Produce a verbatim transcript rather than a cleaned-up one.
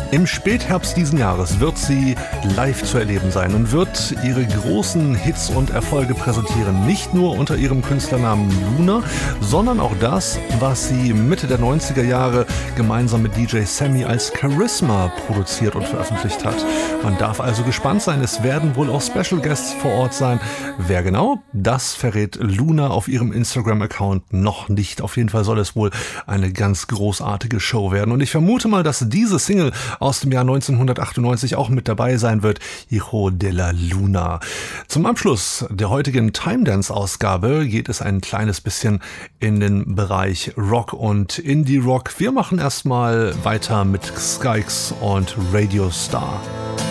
Im Spätherbst diesen Jahres wird sie live zu erleben sein und wird ihre großen Hits und Erfolge präsentieren. Nicht nur unter ihrem Künstlernamen Luna, sondern auch das, was sie Mitte der neunziger Jahre gemeinsam mit D J Sammy als Charisma produziert und veröffentlicht hat. Man darf also gespannt sein, es werden wohl auch Special Guests vor Ort sein. Wer genau? Das verrät Luna auf ihrem Instagram-Account noch nicht. Auf jeden Fall soll es wohl eine ganz großartige Show werden. Und ich vermute mal, dass diese Single aus dem Jahr neunzehnhundertachtundneunzig auch mit dabei sein wird, Hijo de la Luna. Zum Abschluss der heutigen Time Dance Ausgabe geht es ein kleines bisschen in den Bereich Rock und Indie Rock. Wir machen erstmal weiter mit Skykes und Radio Star.